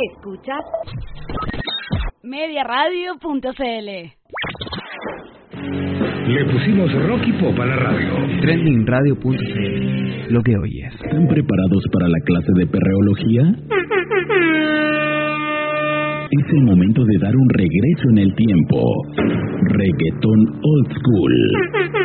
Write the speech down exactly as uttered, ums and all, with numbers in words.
Escuchas mediaradio punto c l. Le pusimos rock y pop a la radio. trending radio punto c l. Lo que oyes. ¿Están preparados para la clase de perreología? Es el momento de dar un regreso en el tiempo. Reggaetón Old School.